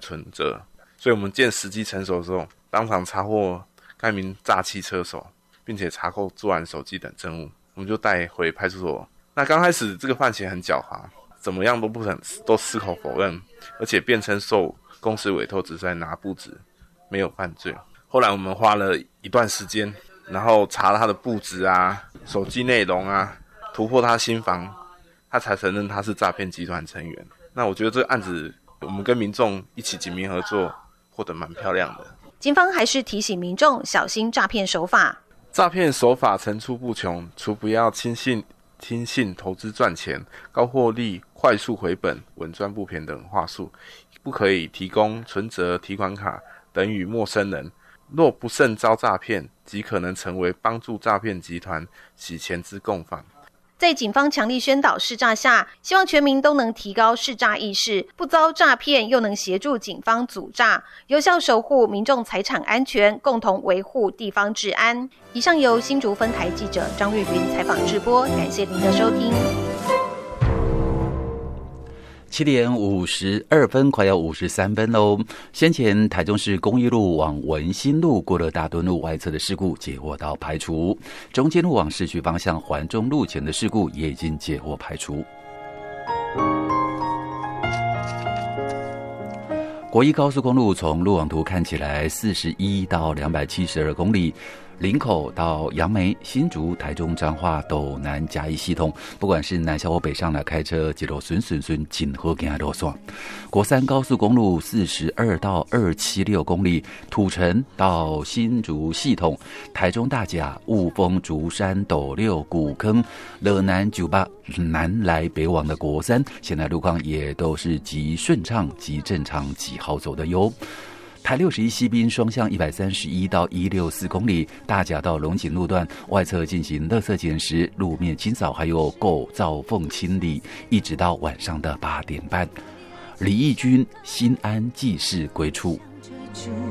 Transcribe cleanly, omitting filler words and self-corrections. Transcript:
存折，所以我们见时机成熟的时候，当场查获该名诈欺车手，并且查扣作案手机等证物，我们就带回派出所。那刚开始这个犯嫌很狡猾，怎么样都矢口否认，而且辩称受公司委托只是在拿簿子，没有犯罪。后来我们花了一段时间，然后查了他的簿子啊、手机内容啊，突破他心防，他才承认他是诈骗集团成员。那我觉得这个案子，我们跟民众一起紧密合作，获得蛮漂亮的。 警方还是提醒民众小心诈骗手法。 诈骗手法层出不穷，除不要轻信投资赚钱、高获利、快速回本、稳赚不赔等话术，不可以提供存折、提款卡等与陌生人。若不慎遭诈骗，即可能成为帮助诈骗集团洗钱之共犯。 在警方强力宣导识诈下，希望全民都能提高识诈意识，不遭诈骗，又能协助警方阻诈，有效守护民众财产安全，共同维护地方治安。以上由新竹分台记者张瑞云采访直播，感谢您的收听。 7点52分，快要53分喽。先前台中市公益路往文心路过了大墩路外侧的事故解获到排除，中间路往市区方向环中路前的事故也已经解获排除。国一高速公路从路网图看起来41到272公里，林口到杨梅、新竹、台中、彰化、斗南、嘉义系统，不管是南下或北上来开车，一路顺紧和给它路线。国三高速公路42到276公里，土城到新竹系统，台中大甲、雾峰、竹山、斗六、古坑、乐南、九八南来北往的国三，现在路况也都是极顺畅、极正常、极好走的哟。台61西滨双向131到164公里，大甲到龙井路段外侧进行垃圾捡拾、路面清扫，还有构造缝清理，一直到晚上的8点半。李义军新安济世归处。